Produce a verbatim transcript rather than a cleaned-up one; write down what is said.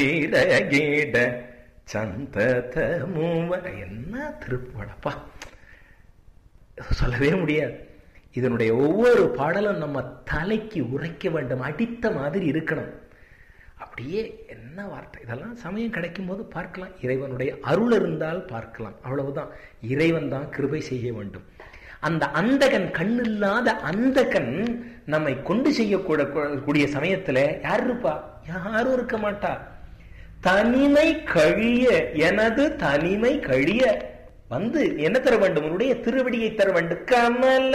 கீட சந்ததமுவ. என்ன திருப்பாடப்பா, சொல்லவே முடியாது. இதனுடைய ஒவ்வொரு பாடலும் நம்ம தலைக்கு உரைக்க வேண்டும், அடித்த மாதிரி இருக்கணும். அப்படியே என்ன வார்த்தை! இதெல்லாம் சமயம் கிடைக்கும் போது பார்க்கலாம். இறைவனுடைய அருள் இருந்தால் பார்க்கலாம், அவ்வளவுதான். இறைவன் தான் கிருபை செய்ய வேண்டும். அந்த அந்தகன், கண்ணில்லாத அந்தகன் நம்மை கொண்டு செய்யக்கூட கூடிய சமயத்துல யார் இருப்பா? யாரும் இருக்க மாட்டா. தனிமை கழிய, எனது தனிமை கழிய வந்து என்ன தர வேண்டும்? உன்னுடைய திருவடியை தர வேண்டும். கமல